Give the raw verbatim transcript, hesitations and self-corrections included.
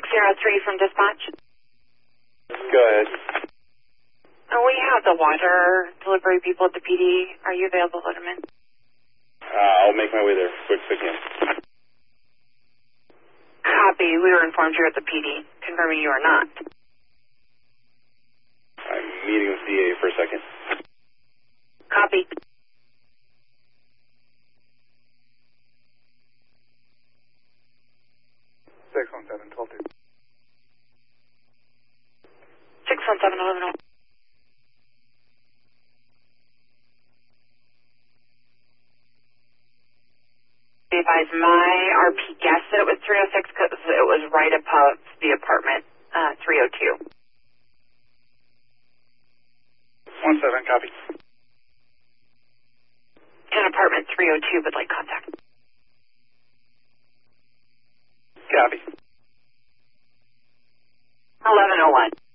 zero three from dispatch. Go ahead. Uh, we have the water delivery people at the P D. Are you available, Letterman? Uh, I'll make my way there quick as I can. Copy. We were informed you're at the P D, confirming you are not. I'm meeting with D A for a second. Copy. six one seven, twelve two. six one seven, eleven oh. Be advised, my R P guessed that it was three oh six because it was right above the apartment, uh, three oh two. one seven, copy. In apartment three oh two, would like contact. Copy. eleven oh one.